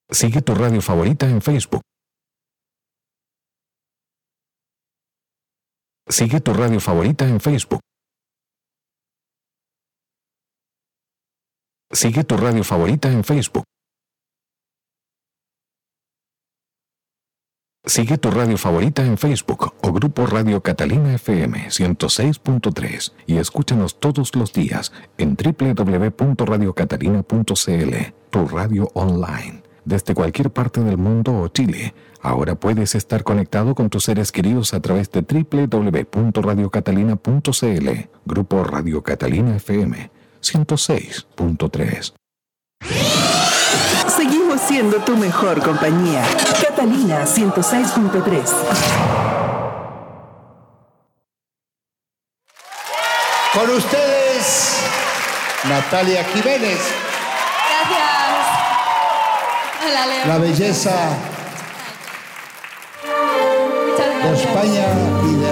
Sigue tu radio favorita en Facebook. Sigue tu radio favorita en Facebook. Sigue tu radio favorita en Facebook. Sigue tu radio favorita en Facebook o Grupo Radio Catalina FM 106.3 y escúchanos todos los días en www.radiocatalina.cl, tu radio online. Desde cualquier parte del mundo o Chile, ahora puedes estar conectado con tus seres queridos a través de www.radiocatalina.cl, Grupo Radio Catalina FM 106.3. Seguimos siendo tu mejor compañía. Catalina 106.3. Con ustedes, Natalia Jiménez. Gracias. Hola, Leo. La belleza de España y de